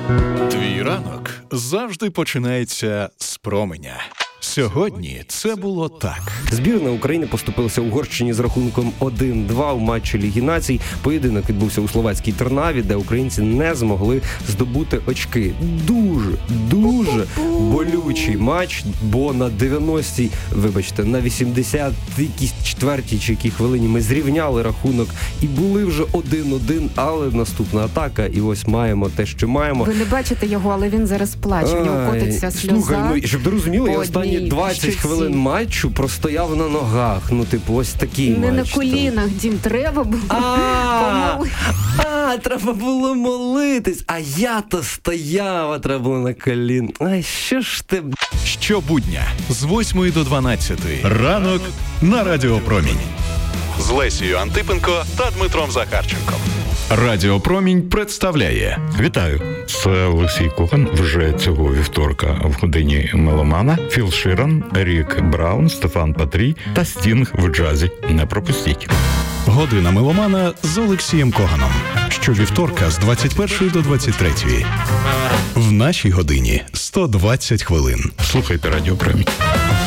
Твій ранок завжди починається з променя. Сьогодні це було так. Збірна України поступилася Угорщині з рахунком 1-2 у матчі Ліги Націй. Поєдинок відбувся у словацькій Трнаві, де українці не змогли здобути очки. Дуже болючий матч, бо на 90-й, на 84-й чи якій хвилині ми зрівняли рахунок і були вже 1-1, але наступна атака, і ось маємо те, що маємо. Ви не бачите його, але він зараз плаче, в нього котиться сльоза. Слухай, щоб ти розуміли, я останні 20 хвилин матчу простояв на ногах. Ось такий матч. Не на колінах, Дім, треба було помолитись. Треба було молитись. А я-то стояв, а треба було на колін. Ай, що ж ти... Щобудня з 8 до 12. Ранок на Радіо Промінь. З Лесією Антипенко та Дмитром Захарченком. Радіо Промінь представляє. Вітаю, це Олексій Коган. Вже цього вівторка в годині меломана. Філ Ширан, Рік Браун, Стефан Патрій та Стінг в джазі. Не пропустіть. Година меломана з Олексієм Коганом. Щовівторка з 21 до 23. В нашій годині 120 хвилин. Слухайте Радіо Промінь.